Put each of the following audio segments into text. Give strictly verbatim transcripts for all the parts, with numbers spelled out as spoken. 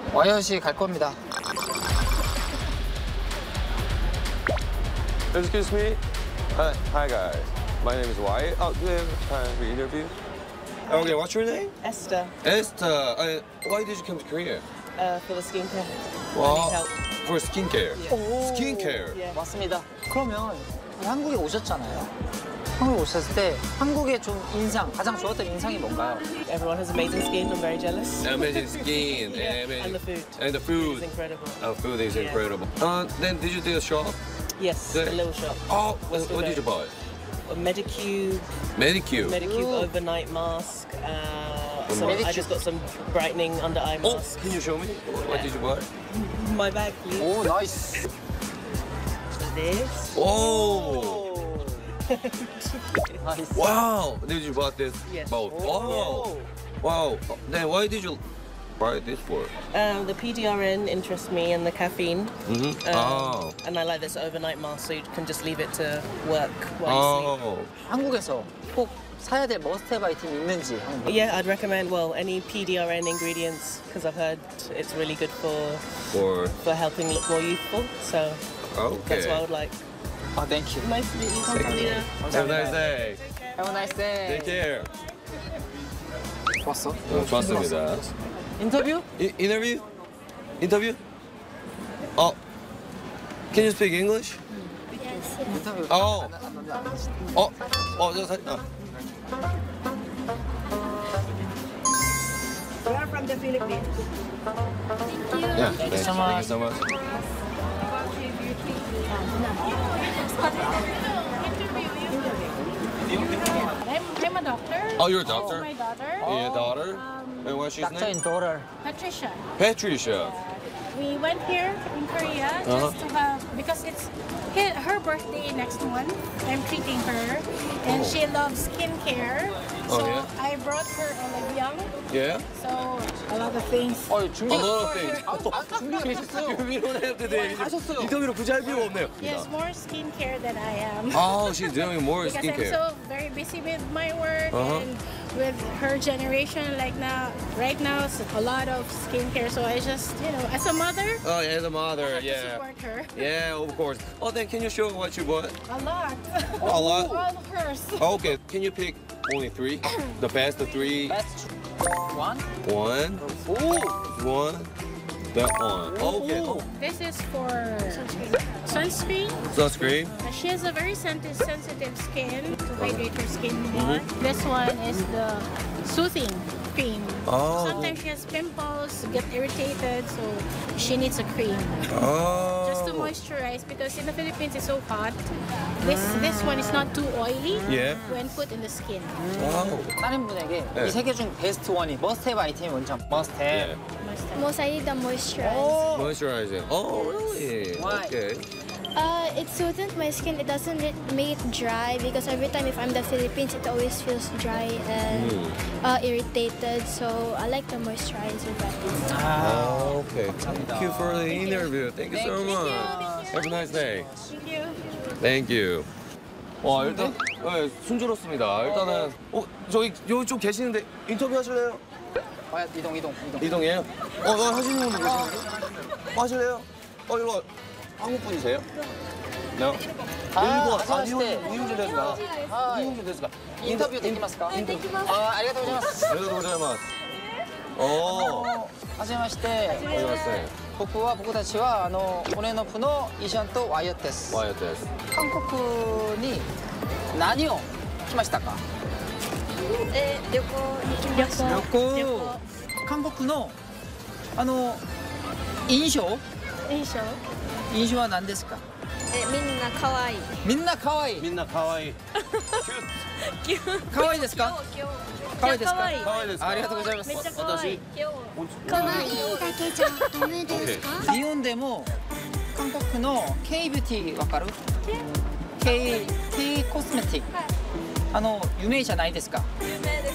와이엇이 갈 겁니다. Excuse me. Hi, hi guys. My name is Wyatt. Oh, do you have time for interview? Okay, what's your name? Esther, Esther. Uh, why did you come to Korea? uh, for the skincare. Wow. I need help. For skincare. Yeah. Skincare. Yeah. 맞습니다. 그러면 한국에 오셨잖아요. 한국에 오셨을 때 한국의 좀 인상, 가장 좋았던 인상이 뭔가요? Everyone has amazing skin. I'm very jealous. Amazing skin. Yeah, amazing. and the food. And the food. It's incredible. Oh, food is Yeah. incredible. Uh, then did you do a shop? Yes, Good. a little shop. Oh, We're what, still what did you there. buy? A Medicube, Medicube. Medicube Ooh. overnight mask. Uh, Good some, mask. I just got some brightening under eye Oh, mask. can you show me? What did you buy? My bag, please. 오, 나이스. This. Oh. 나이스. Wow. Did you buy this? Yes. Both. Oh. Wow. Wow. Then why did you buy this for? Um, the P D R N interests me and the caffeine. Mm-hmm. Um, oh. And I like this overnight mask, so you can just leave it to work while you sleep. Oh. 한국에서 꼭 사야 될 머스트헤브 아이템이 있는지 한번. Yeah, I'd recommend, well, any P D R N ingredients, because I've heard it's really good for For for helping look more youthful. So okay. that's what I would like. 아, 땡큐. Nice to meet you. 감사합니다. Have a nice day. Have a nice day. Take care. 좋았어? 어, 좋았습니다. 인터뷰? 이, interview? Interview? 어. Can you speak English? 인터뷰. 어. 안, 안, 안, 안, 안. 어. 어, 저 사진. 어. We are from the Philippines. Yeah. Thank you so Thank you much. so much. I'm, I'm a doctor. Oh, you're a This is doctor? my daughter. Yeah, daughter. Um, And what's your 닥터 name? 인 도럴. Patricia. Patricia. We went here in Korea Uh-huh. just to have, because it's hi- her birthday next month. I'm treating her, and Oh. she loves skincare. Oh, So yeah? I brought her Olivium. Yeah? So a lot of things. 어, 준비. A lot of things. 아, 아, 준비되셨어요? You don't have to do it. 하셨어요. 인터뷰로 굳이 할 필요가 없네요. She has more skincare than I am. Oh, she's doing more Because I'm skincare. so very busy with my work Uh-huh. and with her generation, like now, right now, it's a lot of skincare. So I just, you know, as a mother, Oh, yeah, the I mother, have to yeah. support her. Yeah, of course. Oh, then can you show what you bought? A lot. A lot? All of hers. Okay, can you pick only three? The best of three? Best one. One, 오. one, that one. Okay. 오. This is for sunscreen. Sunscreen. Uh, She has a very sen- sensitive skin to hydrate her skin more. This one is the soothing cream. Oh. Sometimes she has pimples, get irritated, so she needs a cream. Oh. Just to moisturize, because in the Philippines it's so hot. This this one is not too oily Yeah. when put in the skin. Wow. 다른 분에게 네. 이 세 개 중 베스트 원이 머스트헤브 아이템이 뭔지 한번. 머스트헤브. Yeah. Most I need the moisturize. 오. Moisturizing. Oh, really? Why? Okay. Uh, it soothes my skin. It doesn't re- make it dry because every time if I'm in the Philippines, it always feels dry and Mm. uh, irritated. So I like the moisturizer better. 아. Okay. Thank you for the interview. Thank you so much. Have a nice day. Thank you. Thank you. 와 일단 네, 순조롭습니다. 일단은 어 저기 여기 좀 계시는데 인터뷰 하실래요? 아, 이동, 이동, 이동. 이동이에요? 어, 어 하시는 분도 계시는데? 어, 하실래요? 어 일로 와. 한국 분이세요? 네. 아, 일본 아 하실 때. 일본 일본ですか? はい 일본ですか? インタビューできますか？ インタビュー。 あ、ありがとうございます。 ありがとうございます。おー。 はじめまして。 はじめまして。 僕は僕たちはあの骨のプのイシャンとワイオットです。 ワイオットです。 韓国に何を来ましたか？ え旅行に来ました。 旅行。韓国のあの印象？ 印象？ 印象は何ですか？ えみんな可愛い。 みんな可愛い。 みんな可愛い。 可愛いですか？可愛いですか？ 可愛い可愛いですか？ ありがとうございます。 めっちゃ可愛い。 可可愛いだけじゃダメですか？ 日本でも韓国の K ビューティーわかる？ K K コスメティック。あの有名じゃないですか？ 有名です。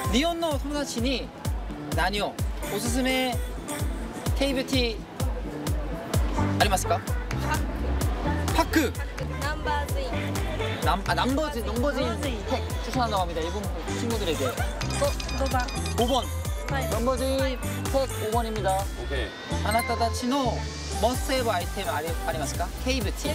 日本の友達に何をおすすめ K ビューティーありますか？パック。 넘버즈인. 남, 아, 넘버즈, 넘버즈인 팩 추천한다고 합니다. 일본 친구들에게. 고 고방. 오 번. 넘버지 백 오 번입니다. 오케이. あなたたちのモスセーブアイテムありありますか？ケイブティ。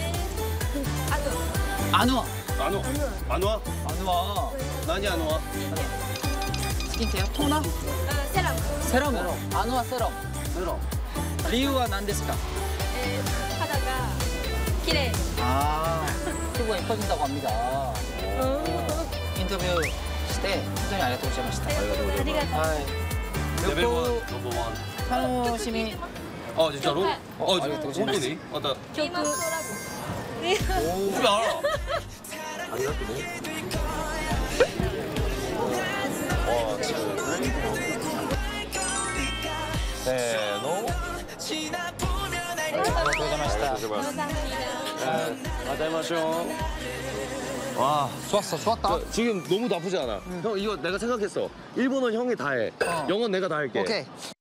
アヌア。 안 와. 안 와? アヌア。 난이 안 와. 스킨케어? 토너? 세럼. 세럼. 아누아 세럼. 들어. 이유가何ですか? 하다가 기레. 아, 피부가 예뻐진다고 합니다. 인터뷰して本当にありがとうございました.はい. 레벨 원, 요거 넘버 원. 楽しみ. 아, 진짜로? 어, 아, 이거 진짜 혼돈이? 아, 나 게임하소라고. 집에 알아. 아리가또네. 와, 지금. 네, 너. ありがとうございました. 네, 마시오. 와, 좋았어, 좋았다. 저 지금 너무 나쁘지 않아. 형, 이거 내가 생각했어. 일본어는 형이 다 해. 어. 영어는 내가 다 할게. 오케이.